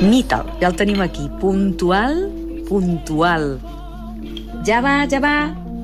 Mital, ja el tenim aquí. Puntual. Ja va.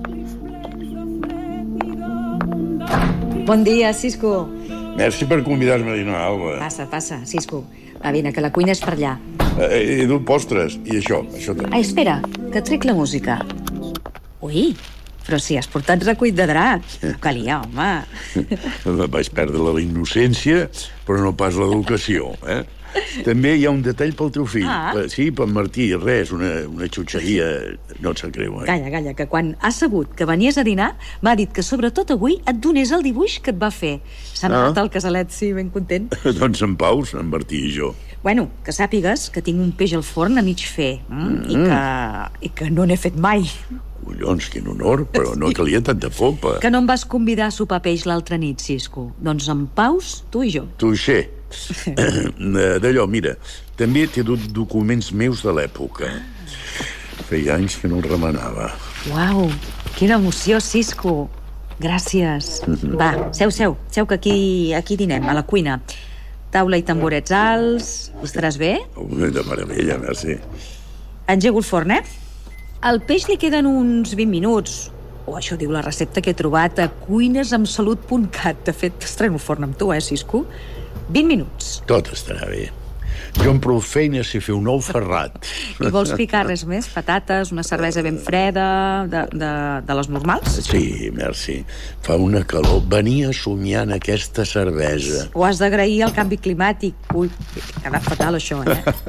Bon dia, Cisco. Merci per convidar-me a dinar, Alba. Passa, Cisco. Va, vine, que la cuina és per allà. He dut postres, i això també. Ai, espera, que trec la música. Ui, però si has portat recuit de drac. Calia, home. Vaig perdre la innocència, però no pas l'educació, També hi ha un detall pel teu fill. Sí, per Martí, res, una xutxeria, no et sap greu, Calla, que quan ha sabut que venies a dinar, m'ha dit que sobretot avui et donés el dibuix que et va fer. S'ha anat al casalet, sí, ben content. Doncs en paus, en Martí i jo. Bueno, que sàpigues que tinc un peix al forn a mig fer, i que no n'he fet mai. Collons, quin honor, però no calia tanta popa. Que no em vas convidar a sopar peix l'altra nit, Cisco. Doncs en paus, tu i jo. Tuixer. D'allò, mira, també t'he dut documents meus de l'època. Feia anys que no els remenava. Uau, quina emoció, Cisco. Gràcies. Va, seu, que aquí dinem, a la cuina. Taula i tamborets alts. Estaràs bé? De meravella, merci. Engego el forn, El peix li queden uns 20 minuts. Això diu la recepta que he trobat a cuinesamsalut.cat. De fet, estreno el forn amb tu, Cisco? 20 minuts. Tot estarà bé. Jo amb prou feina sé fer un ou ferrat. I vols picar res més? Patates, una cervesa ben freda, de les normals? Sí, merci. Fa una calor. Venia somiant aquesta cervesa. Ho has d'agrair al canvi climàtic. Ui, ha quedat fatal, això,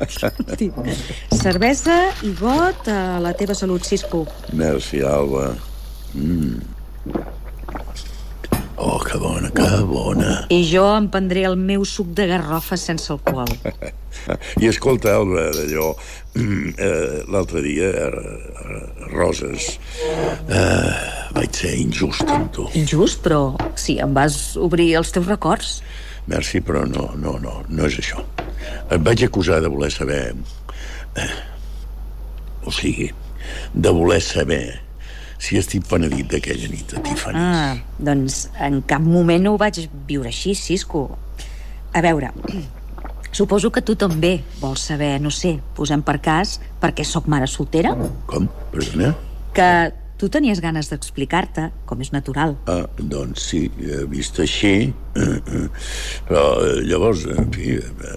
Cervesa i got a la teva salut, Cisco. Merci, Alba. Oh, que bona. I jo em prendré el meu suc de garrofa sense alcohol. I escolta, Alba, d'allò, l'altre dia, a Roses, vaig ser injust amb tu. Injust? Però sí, em vas obrir els teus records. Merci, però no és això. Et vaig acusar de voler saber... O sigui, de voler saber si estic penedit d'aquella nit a Tiffany's. Doncs en cap moment no ho vaig viure així, Cisco. A veure, suposo que tu també vols saber, no sé, posem per cas, per què sóc mare soltera? Com? Perdona? Que tu tenies ganes d'explicar-te, com és natural. Doncs sí, vist així. Però llavors, en fi,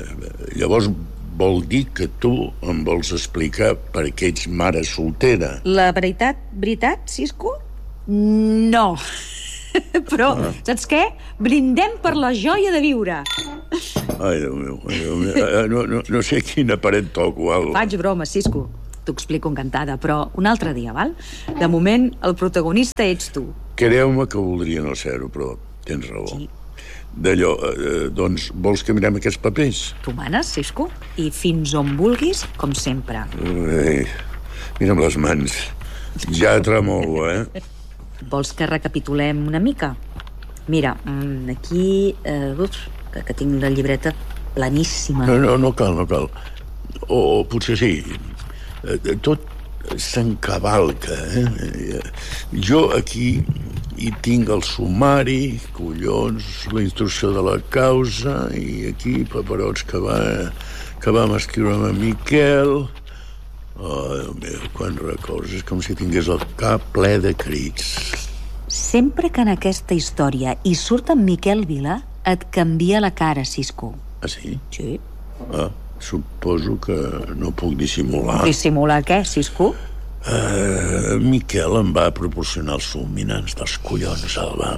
vol dir que tu em vols explicar per què ets mare soltera. La veritat, Cisco? No. Però, saps què? Brindem per la joia de viure. Ai, Déu meu. No sé quina paret toco, Alba. Faig broma, Cisco. T'ho explico encantada, però un altre dia, val? De moment, el protagonista ets tu. Creu-me que voldria no ser-ho, però tens raó. Sí. D'allò, doncs, vols que mirem aquests papers? Tu manes, Cisco, i fins on vulguis, com sempre. Mira'm les mans. Ja tremolo, Vols que recapitulem una mica? Mira, aquí... que tinc la llibreta planíssima. No cal. O potser sí. Tot s'encavalca, Jo aquí hi tinc el sumari, collons, la instrucció de la causa, i aquí paperots que vam escriure amb en Miquel. Oh, Déu meu, quan records, és com si tingués el cap ple de crits. Sempre que en aquesta història hi surt en Miquel Vila, et canvia la cara, Cisco. Ah, sí? Sí. Suposo que no puc dissimular. Dissimular què, Cisco? Miquel em va proporcionar els fulminants dels collons, Alba.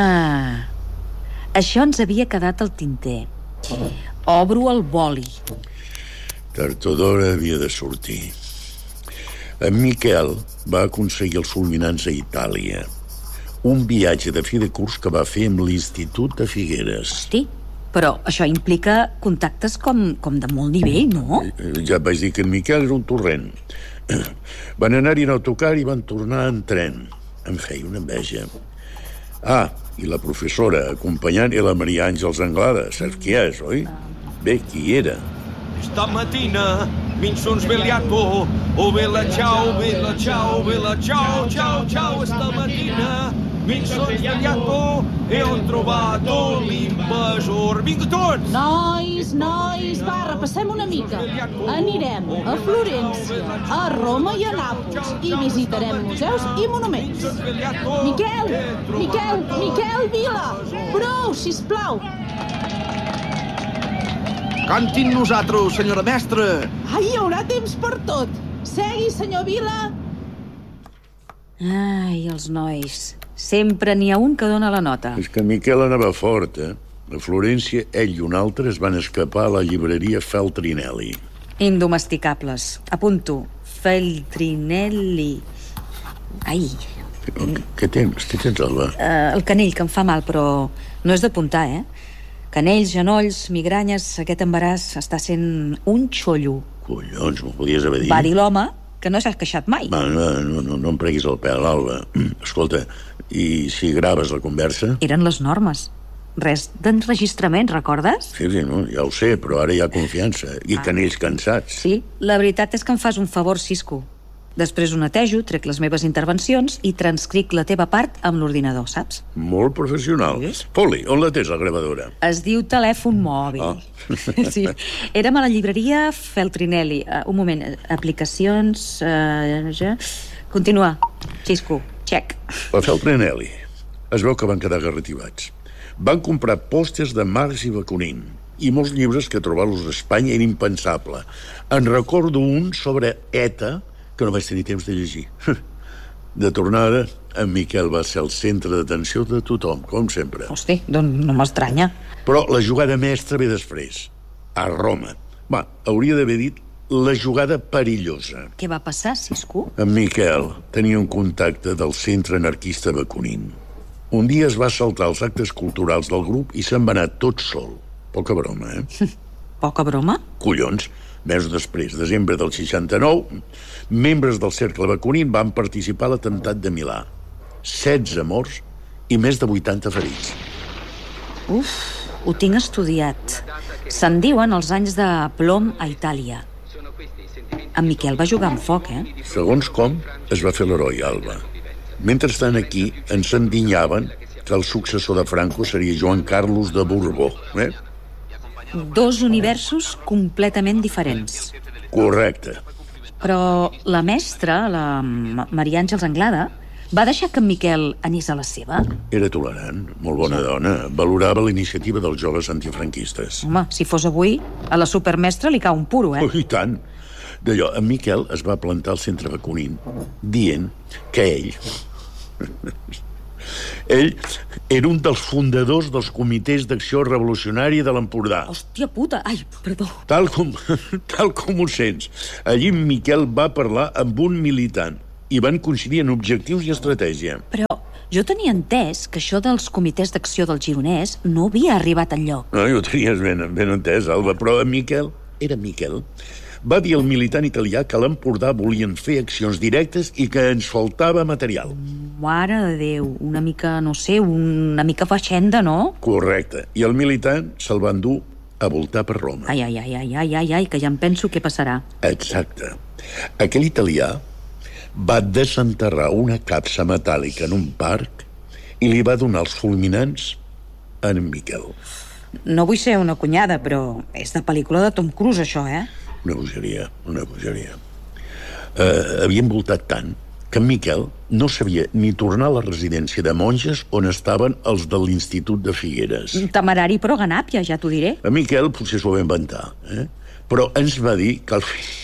Això ens havia quedat al tinter. Obro el boli. Tard o d'hora havia de sortir. En Miquel va aconseguir els fulminants a Itàlia. Un viatge de fi de curs que va fer amb l'Institut de Figueres. Hosti, però això implica contactes com de molt nivell, no? Ja et vaig dir que en Miquel era un torrent. Van anar-hi en autocar i van tornar en tren. Em feia una enveja. I la professora acompanyant la Maria Àngels Anglada. Saps qui és, oi? Bé, qui era? Stamattina mi son svegliato, oh bella ciao, ciao, ciao, stamattina mi son svegliato e ho trovato l'invasor. Vinga tots! Nois, va, repassem una mica. Anirem a Florència, a Roma i a Nàpols i visitarem museus i monuments. Miquel Vila! Prou, sisplau! Cantin nosaltres, senyora mestra! Ai, hi haurà temps per tot! Segui, senyor Vila! Ai, els nois. Sempre n'hi ha un que dona la nota. És que Miquel anava fort, eh? A Florència, ell i un altre es van escapar a la llibreria Feltrinelli. Indomesticables. Apunto. Feltrinelli. Ai. Què tens, Alba? El canell, que em fa mal, però no és d'apuntar, eh? Canells, genolls, migranyes, aquest embaràs està sent un xollo. Collons, m'ho podies haver dit. Va dir l'home que no s'ha queixat mai. Va, no em preguis el pèl, Alba. Escolta, i si graves la conversa? Eren les normes. Res d'enregistrament, recordes? Sí, no, ja ho sé, però ara hi ha confiança. I canells cansats. Sí, la veritat és que em fas un favor, Cisco. Després ho netejo, trec les meves intervencions i transcric la teva part amb l'ordinador, saps? Molt professional. Poli, on la tens, la gravadora? Es diu telèfon mòbil. Sí. Érem a la llibreria Feltrinelli. Un moment, aplicacions... Continua. Cisco, check. La Feltrinelli. Es veu que van quedar garrativats. Van comprar pòsters de Marx i Bakunin i molts llibres que trobar-los a Espanya era impensable. En recordo un sobre ETA que no vaig tenir temps de llegir. De tornada, en Miquel va ser el centre d'atenció de tothom, com sempre. Hosti, doncs no m'estranya. Però la jugada mestra ve després, a Roma. Va, hauria d'haver dit la jugada perillosa. Què va passar, Cisco? En Miquel tenia un contacte del centre anarquista Bakunin. Un dia es va saltar els actes culturals del grup i se'n va anar tot sol. Poca broma, eh? Poca broma? Collons. Mesos després, desembre del 69, membres del cercle Bakunin van participar a l'atemptat de Milà. 16 morts i més de 80 ferits. Uf, ho tinc estudiat. Se'n diuen els anys de plom a Itàlia. En Miquel va jugar amb foc, eh? Segons com, es va fer l'heroi, Alba. Mentrestant aquí ens endinyaven que el successor de Franco seria Joan Carlos de Borbó, eh? Dos universos completament diferents. Correcte. Però la mestra, la Maria Àngels Anglada, va deixar que en Miquel anés a la seva? Era tolerant, molt bona dona. Valorava la iniciativa dels joves antifranquistes. Home, si fos avui, a la supermestra li cau un puro, eh? Oh, i tant. D'allò, en Miquel es va plantar al centre Bakunin, dient que ell era un dels fundadors dels comitès d'acció revolucionària de l'Empordà. Hòstia puta, ai, perdó. Tal com ho sents. Allí en Miquel va parlar amb un militant i van coincidir en objectius i estratègia. Però jo tenia entès que això dels comitès d'acció del Gironès no havia arribat enlloc. No, ho tenies ben entès, Alba, però en Miquel era Miquel. Va dir al militant italià que a l'Empordà volien fer accions directes i que ens faltava material. Mare de Déu, una mica, no sé, una mica faixenda, no? Correcte. I el militant se'l va endur a voltar per Roma. Ai, que ja em penso què passarà. Exacte. Aquell italià va desenterrar una capsa metàl·lica en un parc i li va donar els fulminants a en Miquel. No vull ser una cunyada, però és de pel·lícula de Tom Cruise, això, eh? Una bogeria. Havia envoltat tant que en Miquel no sabia ni tornar a la residència de monges on estaven els de l'Institut de Figueres. Temerari però ganàpia, ja t'ho diré. En Miquel potser s'ho va inventar, eh? Però ens va dir que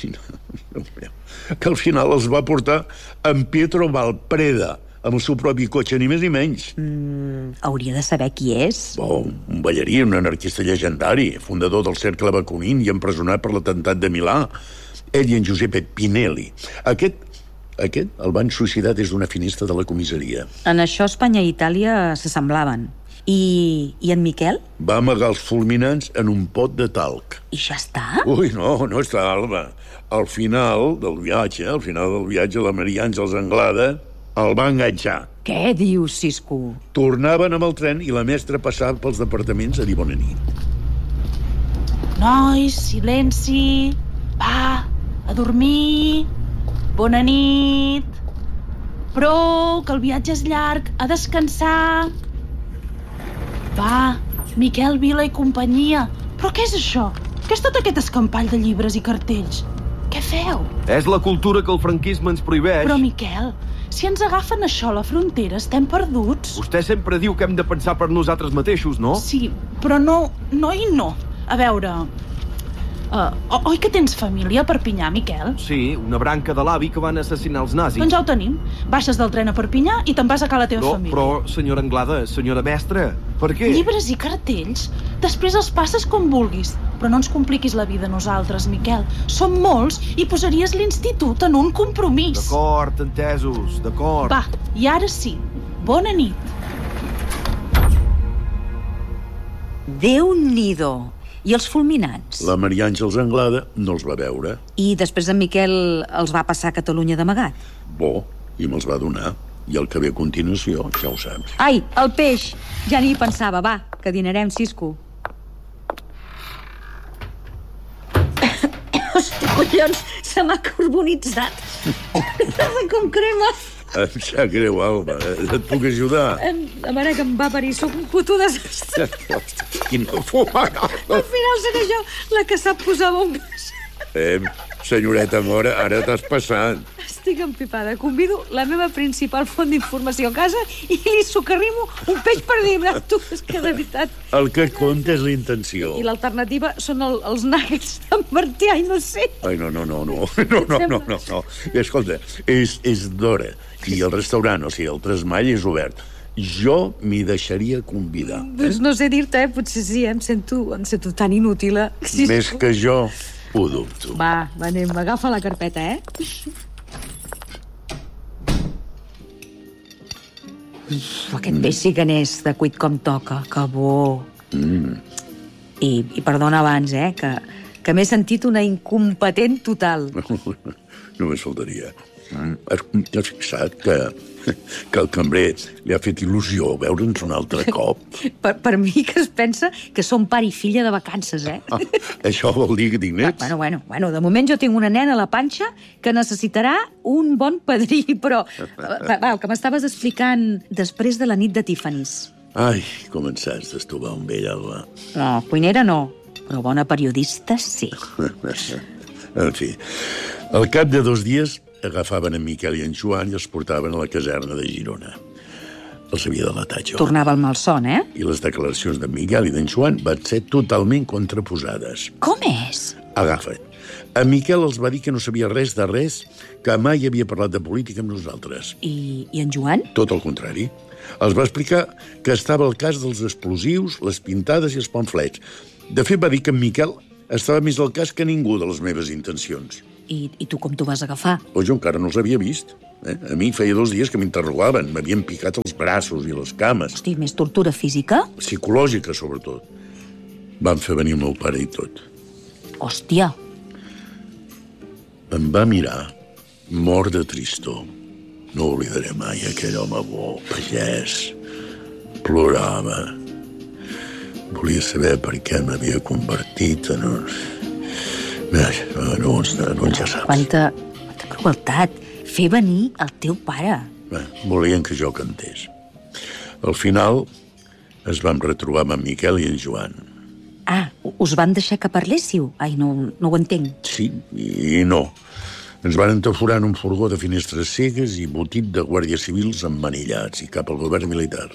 al final els va portar en Pietro Valpreda amb el seu propi cotxe, ni més ni menys. Hauria de saber qui és. Un ballarí, un anarquista llegendari, fundador del cercle Bakunin i empresonat per l'atemptat de Milà. Ell i en Giuseppe Pinelli. Aquest el van suïcidar des d'una finestra de la comissaria. En això Espanya i Itàlia s'assemblaven. I en Miquel? Va amagar els fulminants en un pot de talc. I ja està? Ui, no està, Alba. Al final del viatge, la Maria Àngels Anglada el va enganxar. Què dius, Cisco? Tornaven amb el tren i la mestra passava pels departaments a dir bona nit. Nois, silenci. Va, a dormir. Bona nit. Prou, que el viatge és llarg. A descansar. Va, Miquel Vila i companyia. Però què és això? Què és tot aquest escampall de llibres i cartells? Què feu? És la cultura que el franquisme ens prohibeix. Però, Miquel, si ens agafen això a la frontera, estem perduts. Vostè sempre diu que hem de pensar per nosaltres mateixos, no? Sí, però no i no. A veure... oi que tens família a Perpinyà, Miquel? Sí, una branca de l'avi que van assassinar els nazis. Doncs ja ho tenim. Baixes del tren a Perpinyà i te'n vas a casa la teva família. Però, senyora Anglada, senyora mestra, per què? Llibres i cartells? Després els passes com vulguis. Però no ens compliquis la vida a nosaltres, Miquel. Som molts i posaries l'institut en un compromís. D'acord, entesos, d'acord. Va, i ara sí. Bona nit. Déu-n'hi-do. I els fulminants? La Maria Àngels Anglada no els va veure. I després en Miquel els va passar a Catalunya d'amagat? Bo, i me'ls va donar. I el que ve a continuació, ja ho saps. Ai, el peix! Ja ni hi pensava. Va, que dinarem, Cisco. Hosti, collons, se m'ha carbonitzat. Com crema. Em sap greu, Alba. Et puc ajudar? A veure, que em va parir. Soc un puto desastre. Hosti, quina fuma. Al final seré jo la que sap posar bombes. Senyoreta Mora, ara t'has passat. Estic empipada. Convido la meva principal font d'informació a casa i li socarrimo un peix per llibre. Tu, és que de veritat... El que compta és la intenció. I l'alternativa són els nuggets d'en Martí, ai, no sé. Ai, no. No. Escolta, és d'hora. I el restaurant, o sigui, el Tresmall és obert. Jo m'hi deixaria convidar. Doncs no sé dir-te, potser sí, em sento tan inútil. Sí, més que jo, ho dubto. Va, anem, agafa la carpeta, Aquest peix sí que n'és de cuit com toca, que bo. I perdona abans, que m'he sentit una incompetent total. Només faltaria. Has fixat que el cambrer li ha fet il·lusió veure'ns un altre cop? Per mi que es pensa que som pare i filla de vacances, Això vol dir que tinc nets? Bueno, de moment jo tinc una nena a la panxa que necessitarà un bon padrí, però... Va, que m'estaves explicant després de la nit de Tiffany's. Ai, com en saps d'estovar un vell, Alba. No, cuinera no, però bona periodista sí. En fi, al cap de 2 dies agafaven en Miquel i en Joan i els portaven a la caserna de Girona. Els havia delatat jo. Tornava el malson, I les declaracions d'en Miquel i d'en Joan van ser totalment contraposades. Com és? Agafa't. En Miquel els va dir que no sabia res de res, que mai havia parlat de política amb nosaltres. I en Joan? Tot el contrari. Els va explicar que estava al cas dels explosius, les pintades i els pamflets. De fet, va dir que en Miquel estava més al cas que ningú de les meves intencions. I tu com t'ho vas agafar? Però jo encara no els havia vist. A mi feia 2 dies que m'interrogaven. M'havien picat els braços i les cames. Hosti, més tortura física? Psicològica, sobretot. Van fer venir el meu pare i tot. Hòstia. Em va mirar, mort de tristor. No oblidaré mai aquell home bo, pagès. Plorava. Volia saber per què m'havia convertit en un... No ja saps. Quanta crueltat. Fer venir el teu pare. Volien que jo cantés. Al final es vam retrobar amb en Miquel i en Joan. Us van deixar que parléssiu? Ai, no ho entenc. Sí i no. Ens van entaforar en un furgó de finestres cegues i botit de guàrdies civils emmanillats i cap al govern militar.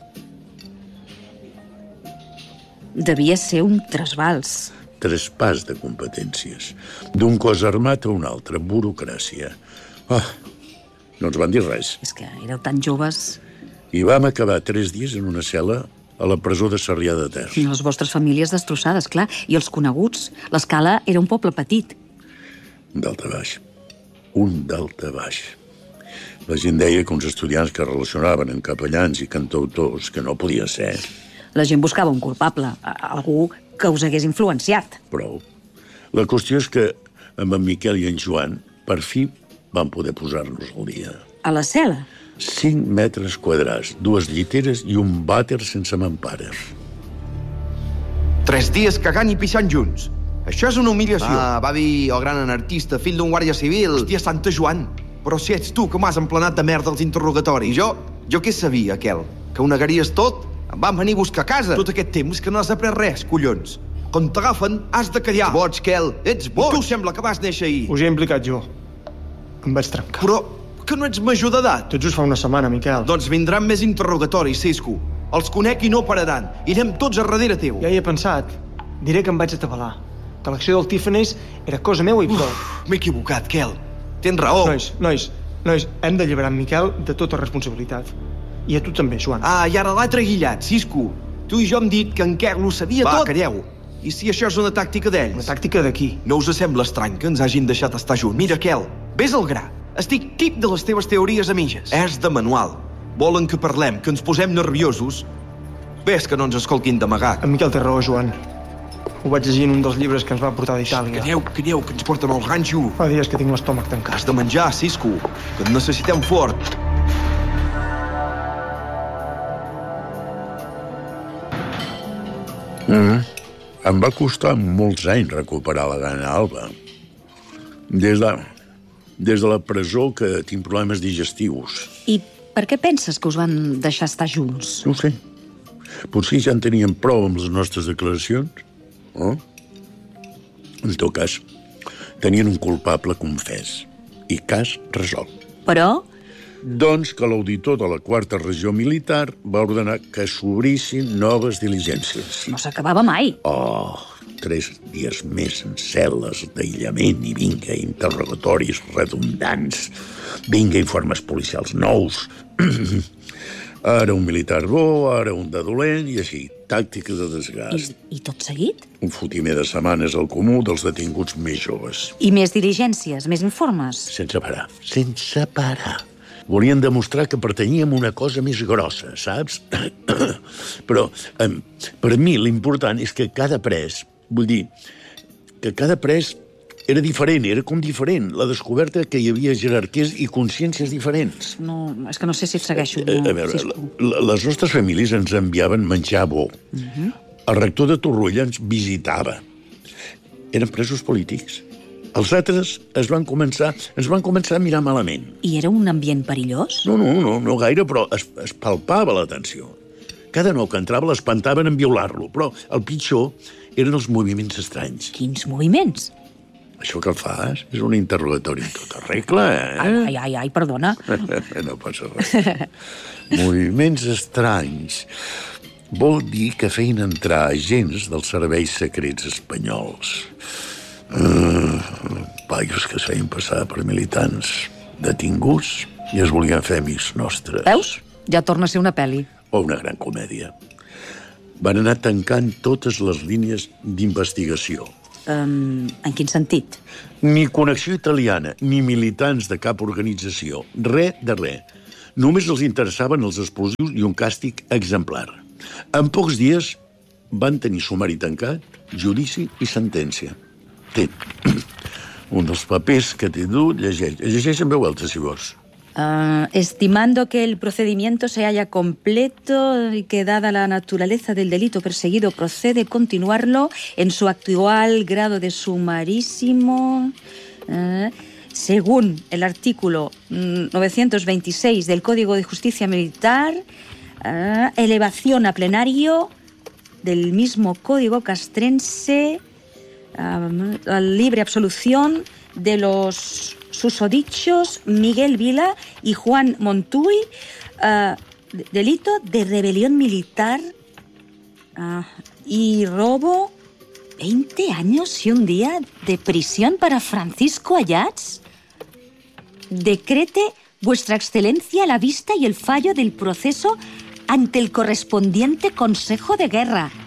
Devia ser un trasbals. Traspàs de competències. D'un cos armat a un altre, burocràcia. No ens van dir res. És que éreu tan joves. I vam acabar 3 dies en una cel·la a la presó de Sarrià de Ter. I les vostres famílies destrossades, clar. I els coneguts. L'Escala era un poble petit. Daltabaix. Un daltabaix. La gent deia que uns estudiants que relacionaven amb capellans i cantautors, que no podia ser. La gent buscava un culpable, algú que us hagués influenciat. Prou. La qüestió és que amb en Miquel i en Joan, per fi, van poder posar-nos al dia. A la cel·la? 5 metres quadrats, 2 lliteres i un vàter sense mampara. 3 dies cagant i pixant junts. Això és una humiliació. Va dir el gran anarquista, fill d'un guàrdia civil. Hòstia, Santa Joan, Però si ets tu que m'has emplenat de merda els interrogatoris, jo què sabia, aquel? Que ho negaries tot? Em van venir a buscar a casa. Tot aquest temps que no has après res, collons. Quan t'agafen, has de callar. Boig, Quel, ets boig. I tu sembla que vas néixer ahir. Us hi he implicat jo. Em vaig trencar. Però que no ets major d'edat. Tot just fa una setmana, Miquel. Doncs vindran més interrogatoris, Cisco. Els conec i no pararan. Irem tots a darrere teu. Ja hi he pensat. Diré que em vaig atabalar. Que l'acció del Tiffany's era cosa meva i prou. M'he equivocat, Quel. Tens raó. Nois, hem d'alliberar en Miquel de tota responsabilitat. I a tu també, Joan. Ah, i ara l'altre guillat, Cisco. Tu i jo hem dit que en Quel ho sabia tot. Va, calleu. I si això és una tàctica d'ells? Una tàctica de qui? No us sembla estrany que ens hagin deixat estar junts? Mira, Quel, ves al gra. Estic tip de les teves teories a mitges. És de manual. Volen que parlem, que ens posem nerviosos. Ves que no ens escoltin d'amagat. En Miquel té raó, Joan. Ho vaig llegir en un dels llibres que ens va portar d'Itàlia. Calleu, que ens porten al ranxo. Fa dies que tinc l'estómac tancat. Has de menjar, Cisco, que et necessitem fort. Em va costar molts anys recuperar la gana alba. Des de la presó que tinc problemes digestius. I per què penses que us van deixar estar junts? No ho sé. Potser ja en teníem prou amb les nostres declaracions. Oh? En tot cas, tenien un culpable confés i cas resolt. Però? Doncs que l'auditor de la 4ª regió militar va ordenar que s'obrissin noves diligències. No s'acabava mai. 3 dies més en cel·les d'aïllament i vinga interrogatoris redundants, vinga informes policials nous. Ara un militar bo, ara un de dolent i així, tàctica de desgast. I tot seguit? Un fotimer de setmanes al comú dels detinguts més joves. I més diligències, més informes? Sense parar. Volien demostrar que pertanyíem a una cosa més grossa, saps? Però per mi l'important és que cada pres, vull dir, que cada pres era diferent, era com diferent. La descoberta que hi havia jerarquies i consciències diferents. No, és que no sé si et segueixo. A veure, les nostres famílies ens enviaven menjar bo. El rector de Torroella ens visitava. Eren presos polítics. Els altres ens van començar a mirar malament. I era un ambient perillós? No gaire, però es palpava la tensió. Cada nou que entrava l'espantaven en violar-lo, però el pitjor eren els moviments estranys. Quins moviments? Això que fas és un interrogatori en tota regla, Ai, perdona. No passa res. Moviments estranys vol dir que feien entrar agents dels serveis secrets espanyols. Paios que es feien passar per militants detinguts i es volien fer amics nostres. Veus? Ja torna a ser una pel·li. O una gran comèdia. Van anar tancant totes les línies d'investigació. En quin sentit? Ni connexió italiana, ni militants de cap organització. Res de res. Només els interessaven els explosius i un càstig exemplar. En pocs dies van tenir sumari tancat, judici i sentència. Té. Un dels papers que t'he dut, llegeix en veu alta, si vols. Estimando que el procedimiento se halla completo y que dada la naturaleza del delito perseguido procede continuarlo en su actual grado de sumarísimo, según el artículo 926 del Código de Justicia Militar, elevación a plenario del mismo Código castrense, la libre absolución de los susodichos Miguel Vila y Juan Montuy, delito de rebelión militar y robo, 20 años y un día de prisión para Francisco Ayats. Decrete Vuestra Excelencia la vista y el fallo del proceso ante el correspondiente Consejo de Guerra.